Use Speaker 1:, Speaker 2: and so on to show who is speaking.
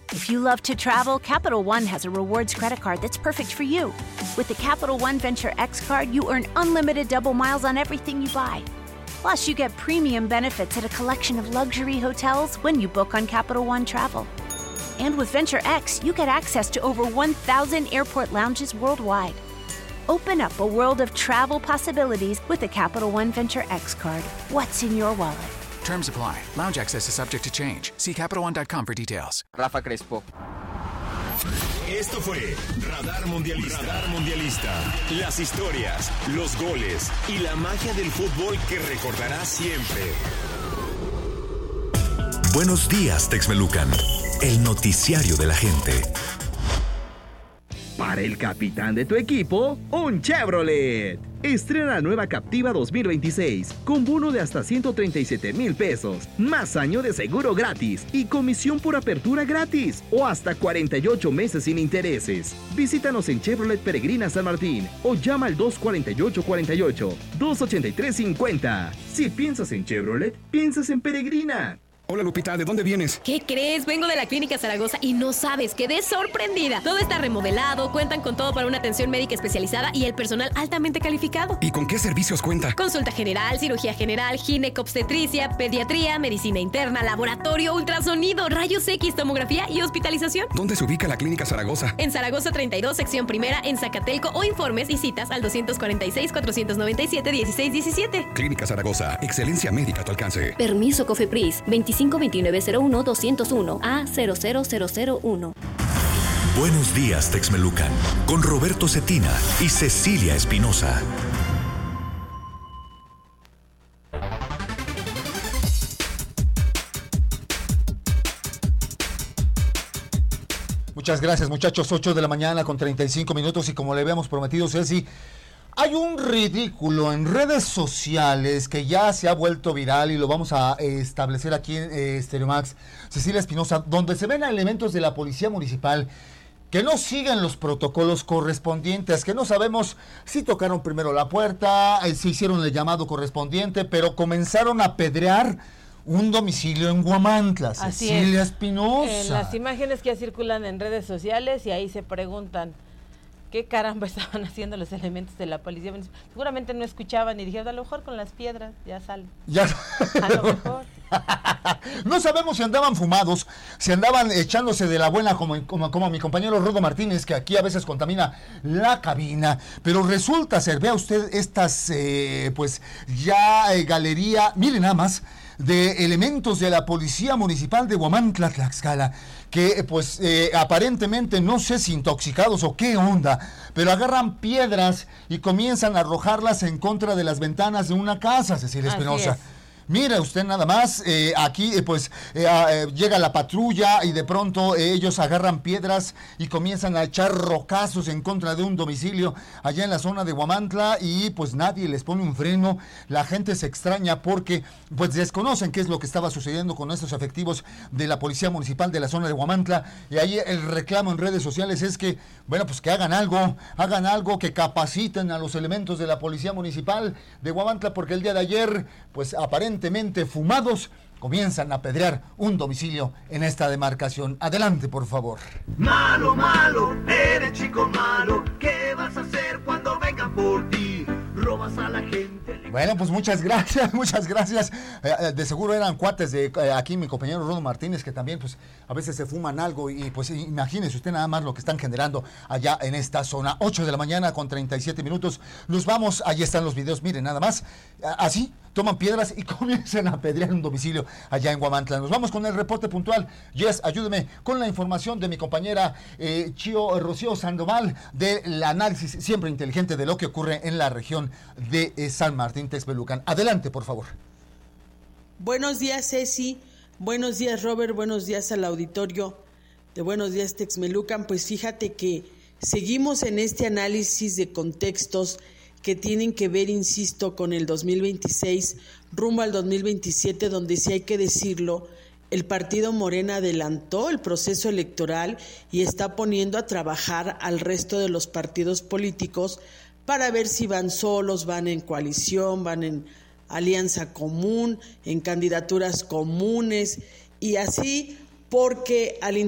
Speaker 1: If you love to travel, Capital One has a rewards credit card that's perfect for you. With the Capital One Venture X card, you earn unlimited double miles on everything you buy. Plus, you get premium benefits at a collection of luxury hotels when you book on Capital One Travel. And with Venture X, you get access to over 1,000 airport lounges worldwide. Open up a world of travel possibilities with the Capital One Venture X card. What's in your wallet?
Speaker 2: Terms apply. Lounge access is subject to change. See CapitalOne.com for details.
Speaker 3: Rafa Crespo.
Speaker 4: Esto fue Radar Mundialista. Radar Mundialista. Las historias, los goles y la magia del fútbol que recordarás siempre.
Speaker 5: Buenos días, Texmelucan. El noticiario de la gente.
Speaker 6: Para el capitán de tu equipo, un Chevrolet. Estrena nueva Captiva 2026 con bono de hasta 137,000 pesos, más año de seguro gratis y comisión por apertura gratis o hasta 48 meses sin intereses. Visítanos en Chevrolet Peregrina San Martín o llama al 248-283-50. Si piensas en Chevrolet, piensas en Peregrina.
Speaker 7: Hola Lupita, ¿de dónde vienes?
Speaker 8: ¿Qué crees? Vengo de la Clínica Zaragoza y no sabes, quedé sorprendida. Todo está remodelado, cuentan con todo para una atención médica especializada y el personal altamente calificado.
Speaker 7: ¿Y con qué servicios cuenta?
Speaker 8: Consulta general, cirugía general, ginecobstetricia, pediatría, medicina interna, laboratorio, ultrasonido, rayos X, tomografía y hospitalización.
Speaker 7: ¿Dónde se ubica la Clínica Zaragoza?
Speaker 8: En Zaragoza 32, sección primera, en Zacatelco o informes y citas al 246-497-1617.
Speaker 7: Clínica Zaragoza, excelencia médica a tu alcance.
Speaker 9: Permiso COFEPRIS 252901-201 A00001.
Speaker 5: Buenos días, Texmelucan, con Roberto Cetina y Cecilia Espinosa.
Speaker 10: Muchas gracias, muchachos. 8 de la mañana con 35 minutos y como le habíamos prometido, Ceci, hay un ridículo en redes sociales que ya se ha vuelto viral y lo vamos a establecer aquí en Stereo Max, Cecilia Espinosa, donde se ven elementos de la Policía Municipal que no siguen los protocolos correspondientes, que no sabemos si tocaron primero la puerta, si hicieron el llamado correspondiente, pero comenzaron a apedrear un domicilio en Huamantla. Cecilia Espinosa.
Speaker 11: En las imágenes que ya circulan en redes sociales y ahí se preguntan ¿qué caramba estaban haciendo los elementos de la policía? Seguramente no escuchaban y dijeron, a lo mejor con las piedras ya salen. Ya. A lo mejor.
Speaker 10: No sabemos si andaban fumados, si andaban echándose de la buena como mi compañero Rodo Martínez, que aquí a veces contamina la cabina, pero resulta ser, vea usted estas, galería, miren nada más, de elementos de la Policía Municipal de Huamantla, Tlaxcala, que aparentemente no sé si intoxicados o qué onda, pero agarran piedras y comienzan a arrojarlas en contra de las ventanas de una casa, Cecilia Espinosa. Mira usted nada más, aquí llega la patrulla y de pronto ellos agarran piedras y comienzan a echar rocazos en contra de un domicilio allá en la zona de Huamantla y pues nadie les pone un freno. La gente se extraña porque pues desconocen qué es lo que estaba sucediendo con estos efectivos de la Policía Municipal de la zona de Huamantla y ahí el reclamo en redes sociales es que, bueno, pues que hagan algo, que capaciten a los elementos de la Policía Municipal de Huamantla porque el día de ayer pues aparentemente fumados, comienzan a apedrear un domicilio en esta demarcación. Adelante, por favor.
Speaker 12: Malo, malo, eres chico malo. ¿Qué vas a hacer cuando vengan por ti? Robas a la gente.
Speaker 10: Bueno, pues muchas gracias. De seguro eran cuates de aquí mi compañero Rodo Martínez, que también pues a veces se fuman algo y pues imagínese usted nada más lo que están generando allá en esta zona. 8 de la mañana con 37 minutos. Nos vamos, ahí están los videos, miren nada más. Así toman piedras y comienzan a apedrear un domicilio allá en Huamantla. Nos vamos con el reporte puntual. Jess, ayúdeme con la información de mi compañera Rocío Sandoval del análisis siempre inteligente de lo que ocurre en la región de San Martín Texmelucan. Adelante, por favor.
Speaker 13: Buenos días, Ceci. Buenos días, Robert. Buenos días al auditorio de Buenos Días Texmelucan. Pues fíjate que seguimos en este análisis de contextos que tienen que ver, insisto, con el 2026 rumbo al 2027, donde sí hay que decirlo, el partido Morena adelantó el proceso electoral y está poniendo a trabajar al resto de los partidos políticos para ver si van solos, van en coalición, van en alianza común, en candidaturas comunes y así, porque al